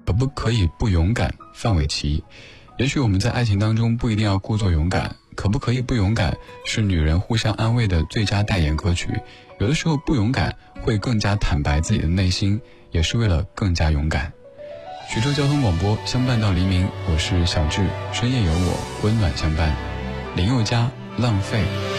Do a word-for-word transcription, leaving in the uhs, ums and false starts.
可不可以不勇敢？范玮琪。也许我们在爱情当中不一定要故作勇敢，可不可以不勇敢是女人互相安慰的最佳代言歌曲。有的时候不勇敢会更加坦白自己的内心，也是为了更加勇敢。徐州交通广播，相伴到黎明，我是小智，深夜有我，温暖相伴。林宥嘉，浪费。